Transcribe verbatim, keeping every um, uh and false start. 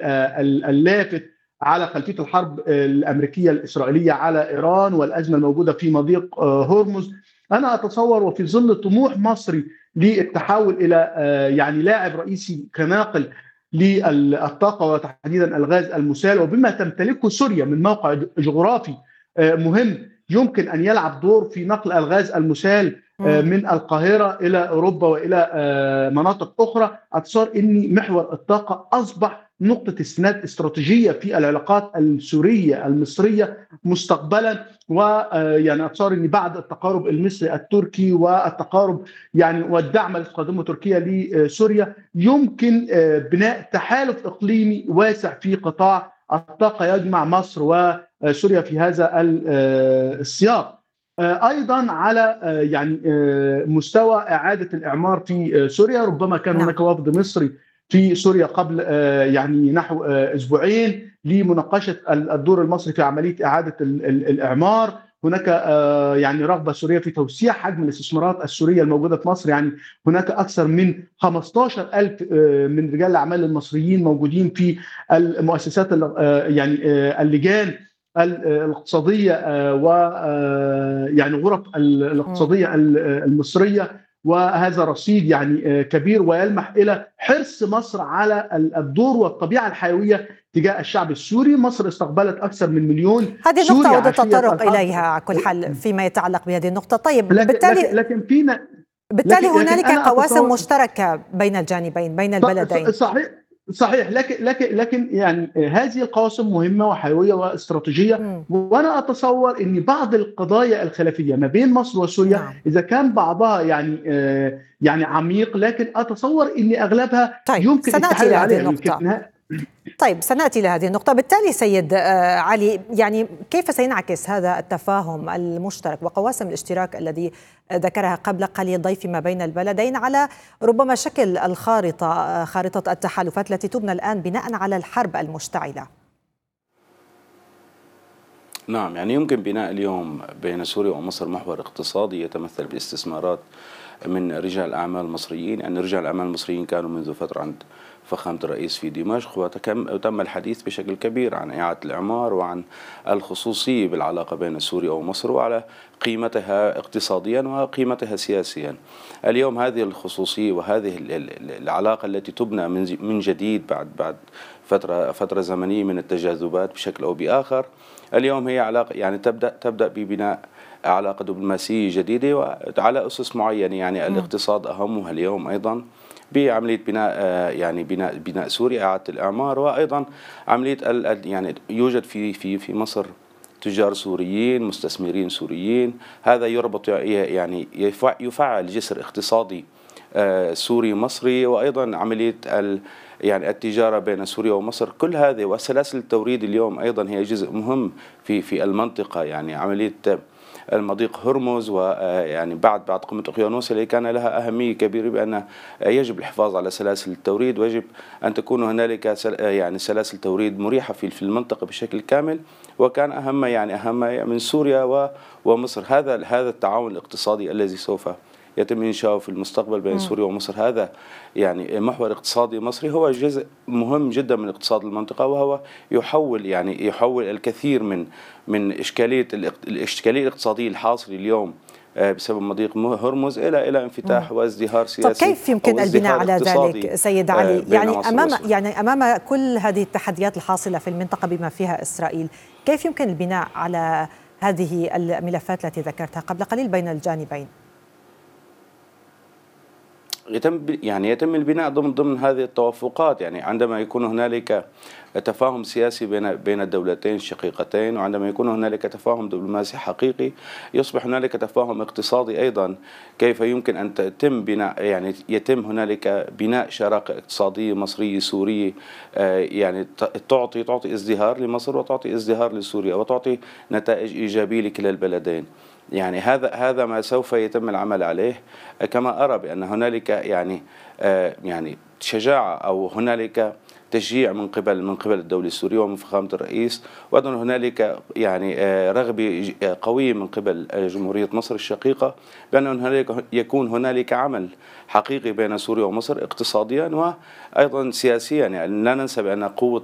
اللافت على خلفية الحرب الأمريكية الإسرائيلية على إيران والأزمة الموجودة في مضيق هرمز. أنا أتصور وفي ظل طموح مصري للتحول إلى يعني لاعب رئيسي كناقل للطاقة وتحديدا الغاز المسال، وبما تمتلكه سوريا من موقع جغرافي مهم يمكن أن يلعب دور في نقل الغاز المسال من القاهرة إلى أوروبا وإلى مناطق أخرى. أتصور أن محور الطاقة أصبح نقطة استناد استراتيجية في العلاقات السورية المصرية مستقبلا. ويعني أتصور أن بعد التقارب المصري التركي والتقارب يعني والدعم الذي تقدمه تركيا لسوريا يمكن بناء تحالف إقليمي واسع في قطاع الطاقة يجمع مصر وسوريا في هذا السياق. ايضا على يعني مستوى اعاده الاعمار في سوريا، ربما كان هناك وفد مصري في سوريا قبل يعني نحو اسبوعين لمناقشه الدور المصري في عمليه اعاده الاعمار. هناك يعني رغبه سوريه في توسيع حجم الاستثمارات السوريه الموجوده في مصر، يعني هناك اكثر من خمسة عشر ألف من رجال الاعمال المصريين موجودين في المؤسسات يعني اللجان الاقتصاديه و يعني غرف الاقتصاديه المصريه، وهذا رصيد يعني كبير ويلمح الى حرص مصر على الدور والطبيعه الحيويه تجاه الشعب السوري. مصر استقبلت اكثر من مليون هذه سوري النقطه أود التطرق اليها على كل حال فيما يتعلق بهذه النقطه. طيب لكن بالتالي لكن, لكن فينا بالتالي لكن هنالك لكن قواسم مشتركه بين الجانبين بين البلدين. صحيح صحيح لكن لكن لكن يعني هذه القواسم مهمه وحيويه واستراتيجيه. م. وانا اتصور ان بعض القضايا الخلافيه ما بين مصر وسوريا نعم. اذا كان بعضها يعني آه يعني عميق، لكن اتصور ان اغلبها طيب يمكن التحايل عليها. يمكن طيب سنأتي لهذه النقطة. بالتالي سيد علي، يعني كيف سينعكس هذا التفاهم المشترك وقواسم الاشتراك الذي ذكرها قبل قليل ضيفي ما بين البلدين على ربما شكل الخارطة خارطة التحالفات التي تبنى الآن بناء على الحرب المشتعلة؟ نعم، يعني يمكن بناء اليوم بين سوريا ومصر محور اقتصادي يتمثل باستثمارات من رجال أعمال مصريين. يعني رجال الأعمال المصريين كانوا منذ فترة عند فخامة الرئيس في دمشق، وتم الحديث بشكل كبير عن إعادة الإعمار وعن الخصوصية بالعلاقة بين سوريا ومصر وعلى قيمتها اقتصاديا وقيمتها سياسيا. اليوم هذه الخصوصية وهذه العلاقة التي تبنى من جديد بعد بعد فترة فترة زمنية من التجاذبات بشكل أو بآخر، اليوم هي علاقة يعني تبدأ تبدأ ببناء علاقة دبلوماسية جديدة وعلى أسس معينة. يعني الاقتصاد أهمها اليوم أيضا بعملية بناء يعني بناء بناء سوريا، إعادة الإعمار، وأيضا عملية يعني يوجد في في في مصر تجار سوريين، مستثمرين سوريين. هذا يربط يعني يفعل جسر اقتصادي سوري مصري، وأيضا عملية يعني التجارة بين سوريا ومصر. كل هذه وسلاسل التوريد اليوم أيضا هي جزء مهم في في المنطقة. يعني عملية المضيق هرمز ويعني بعد بعد قمة أقيانوس اللي كان لها أهمية كبيرة بأن يجب الحفاظ على سلاسل التوريد، ويجب أن تكون هنالك يعني سلاسل توريد مريحة في في المنطقة بشكل كامل. وكان أهم يعني أهم من سوريا ومصر هذا هذا التعاون الاقتصادي الذي سوف يتم إنشاؤه في المستقبل بين سوريا ومصر. هذا يعني محور اقتصادي مصري هو جزء مهم جدا من اقتصاد المنطقة، وهو يحول يعني يحول الكثير من من إشكالية الإشكالية الاقتصادية الحاصلة اليوم بسبب مضيق هرمز إلى إلى انفتاح مم. وازدهار سياسي. طب كيف يمكن البناء على ذلك سيد علي؟ يعني أمام يعني أمام كل هذه التحديات الحاصلة في المنطقة بما فيها إسرائيل، كيف يمكن البناء على هذه الملفات التي ذكرتها قبل قليل بين الجانبين؟ يتم يعني يتم البناء ضمن ضمن هذه التوافقات. يعني عندما يكون هنالك تفاهم سياسي بين بين الدولتين الشقيقتين، وعندما يكون هنالك تفاهم دبلوماسي حقيقي، يصبح هنالك تفاهم اقتصادي أيضا. كيف يمكن أن تتم بناء يعني يتم هنالك بناء شراكة اقتصادية مصرية سورية يعني تعطي تعطي ازدهار لمصر وتعطي ازدهار لسوريا وتعطي نتائج إيجابية لكلا البلدين. يعني هذا هذا ما سوف يتم العمل عليه. كما أرى بأن هنالك يعني يعني شجاعة أو هنالك تشجيع من قبل من قبل الدولة السورية ومن فخامة الرئيس، وأيضا هنالك يعني رغبة قوية من قبل جمهورية مصر الشقيقة بأن هنالك يكون هنالك عمل حقيقي بين سوريا ومصر اقتصاديا وأيضا سياسيا. يعني لا ننسى بأن قوة